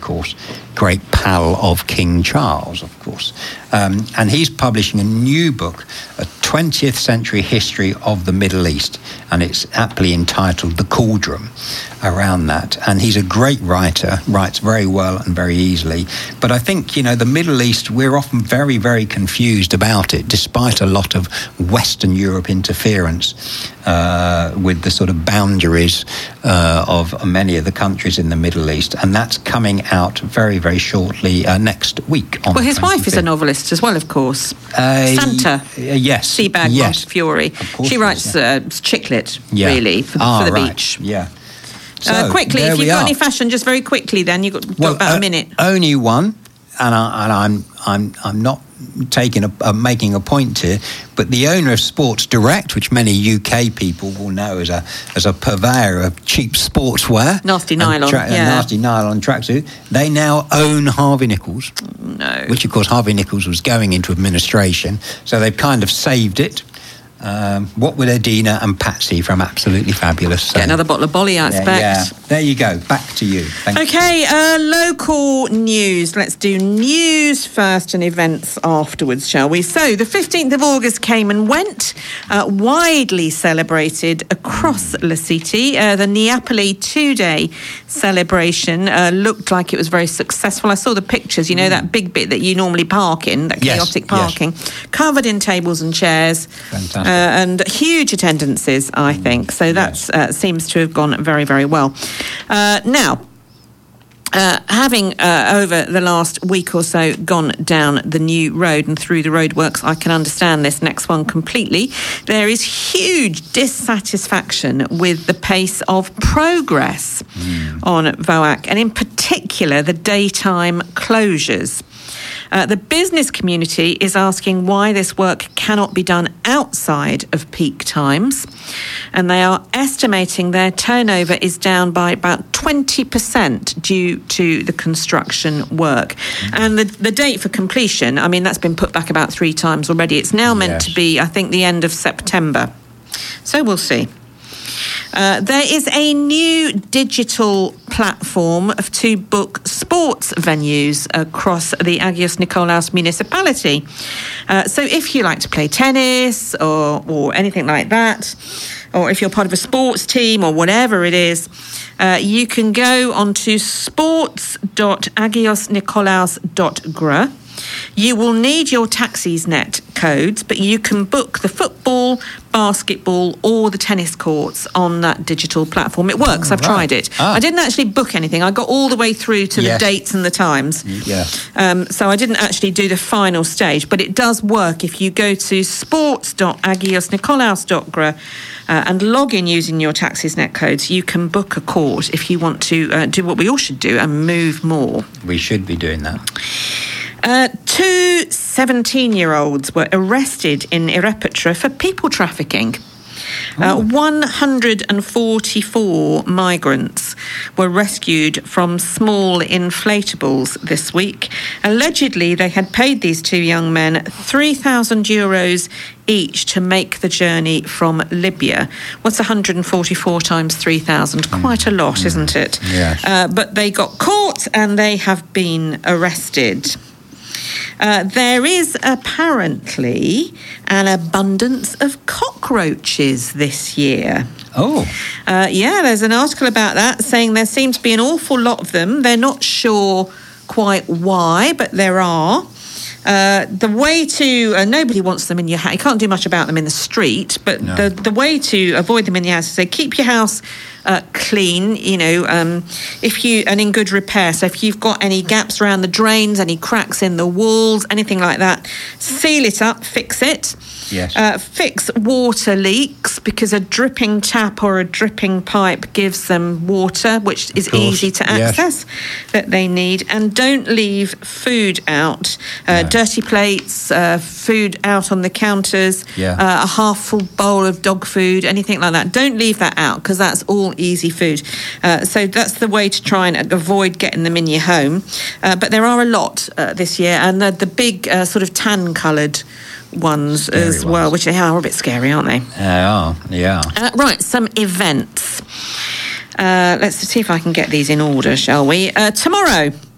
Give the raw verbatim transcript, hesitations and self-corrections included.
course, great pal of King Charles, of course. Um, and he's publishing a new book, a twentieth century history of the Middle East, and it's aptly entitled The Cauldron, around that. And he's a great writer, writes very well and very easily. But I think, you know, the Middle East, we're often very, very confused about it, despite a lot of Western Europe interference uh, with the sort of boundaries uh, of many of the countries in the Middle East. And that's coming out very, very shortly uh, next week. On well, his wife is a novelist as well, of course. Uh, Santa. Uh, yes. Sebag yes. Montefiore. She writes uh, chick lit, yeah. really, for, ah, for the right. beach. Yeah. So, uh, quickly, if you've got are. any fashion, just very quickly then, you've got, well, got about uh, a minute. Only one, and, I, and I'm I'm I'm not taking a, uh, making a point here, but the owner of Sports Direct, which many U K people will know as a as a purveyor of cheap sportswear, nasty nylon, tra- yeah. nasty nylon tracksuit, they now own Harvey Nichols. No. Which of course Harvey Nichols was going into administration, so they've kind of saved it. Um, what with Edina and Patsy from Absolutely Fabulous. So. Get another bottle of Bolly, I expect. Yeah, yeah. There you go. Back to you. Thank okay, uh, local news. Let's do news first and events afterwards, shall we? So, the fifteenth of August came and went, uh, widely celebrated across La City. Uh, the Neapoli two-day celebration uh, looked like it was very successful. I saw the pictures, you know, mm. that big bit that you normally park in, that chaotic yes, parking, yes. covered in tables and chairs. Fantastic. Uh, and huge attendances, I think. So that yes. uh, seems to have gone very, very well. Uh, now, uh, having uh, over the last week or so gone down the new road and through the roadworks, I can understand this next one completely. There is huge dissatisfaction with the pace of progress mm. on V O A C, and in particular the daytime closures. Uh, the business community is asking why this work cannot be done outside of peak times, and they are estimating their turnover is down by about twenty percent due to the construction work. Mm-hmm. And the, the date for completion, I mean, that's been put back about three times already. It's now meant yes. to be, I think, the end of September. So we'll see. Uh, there is a new digital platform to book sports venues across the Agios Nikolaos municipality. Uh, so if you like to play tennis or, or anything like that, or if you're part of a sports team or whatever it is, uh, you can go onto sports dot agios nikolaos dot g r a. You will need your TaxisNet codes, but you can book the football, basketball, or the tennis courts on that digital platform. It works. Oh, I've right. tried it. Ah. I didn't actually book anything. I got all the way through to yes. the dates and the times. Yeah. Um, so I didn't actually do the final stage, but it does work. If you go to sports dot agios nikolaos dot g r a uh, and log in using your TaxisNet codes, you can book a court if you want to uh, do what we all should do and move more. We should be doing that. Uh, two seventeen-year-olds were arrested in Irepetra for people trafficking. Uh, one hundred forty-four migrants were rescued from small inflatables this week. Allegedly, they had paid these two young men three thousand euros each to make the journey from Libya. What's one hundred forty-four times three thousand? Quite a lot, mm. isn't it? Yes. Uh, but they got caught and they have been arrested. Uh, there is apparently an abundance of cockroaches this year. Oh. Uh, yeah, there's an article about that saying there seem to be an awful lot of them. They're not sure quite why, but there are. Uh, the way to... Uh, nobody wants them in your house. You can't do much about them in the street, but no. the, the way to avoid them in your house is say keep your house uh, clean, you know, um, if you and in good repair. So if you've got any gaps around the drains, any cracks in the walls, anything like that, seal it up, fix it. Yes. Uh, fix water leaks, because a dripping tap or a dripping pipe gives them water, which is easy to access, yes. that they need. And don't leave food out. Uh, no. Dirty plates, uh, food out on the counters, yeah. uh, a half full bowl of dog food, anything like that. Don't leave that out, because that's all easy food. Uh, so that's the way to try and avoid getting them in your home. Uh, but there are a lot uh, this year, and the, the big uh, sort of tan-coloured ones scary as well, ones. Which they are a bit scary, aren't they? They are, yeah. Uh, right, some events. Uh, let's see if I can get these in order, shall we? Uh, tomorrow,